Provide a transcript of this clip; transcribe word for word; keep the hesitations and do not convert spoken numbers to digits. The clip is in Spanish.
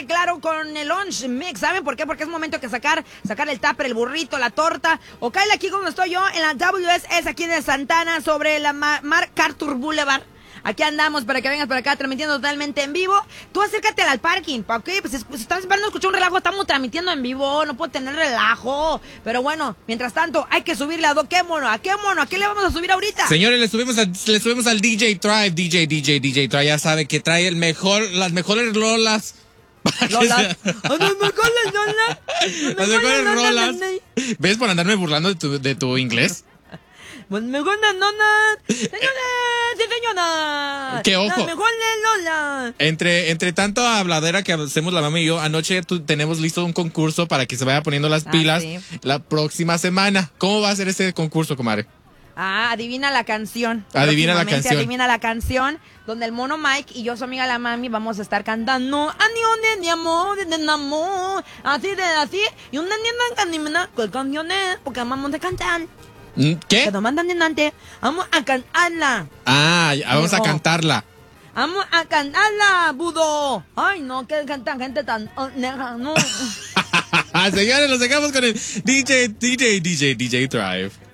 claro, con el lunch mix. ¿Saben por qué? Porque es momento que sacar, sacar el tupper, el burrito, la torta. O cállate aquí como estoy yo, en la W S S aquí de Santana, sobre la Mar MacArthur Boulevard. Aquí andamos para que vengas por acá transmitiendo totalmente en vivo. Tú acércate al parking, ¿para qué? Pues si estás esperando escuchar un relajo, estamos transmitiendo en vivo, no puedo tener relajo. Pero bueno, mientras tanto, hay que subirle a do, qué mono, a qué mono, ¿a qué le vamos a subir ahorita? Señores, le subimos, a, le subimos al D J Thrive, D J, D J, D J Thrive, ya sabe que trae el mejor, las mejores rolas. Lolas. Las mejores rolas. Las mejores rolas. ¿Ves por andarme burlando de tu, de tu inglés? Pues mejor las nonas, señores y señoras. ¡Qué ojo! Las mejores lolas. Entre, entre tanto habladera que hacemos la mamá y yo, anoche tu, tenemos listo un concurso para que se vaya poniendo las Ah, pilas sí. la próxima semana. ¿Cómo va a ser ese concurso, comadre? Ah, adivina la canción. Adivina la Próximamente canción. Adivina la canción, donde el mono Mike y yo, su amiga la mami, vamos a estar cantando Anione de amor, de amor, así de así, y una niña canimena con canciones, porque vamos a cantar. ¿Qué? Que nos mandan delante, vamos a cantarla. Ah, ya, vamos a Dijo. cantarla. Vamos a cantarla, Budo. Ay, no, que canta gente tan oh, negra, no. Señores, los dejamos con el D J, D J, D J, D J Thrive.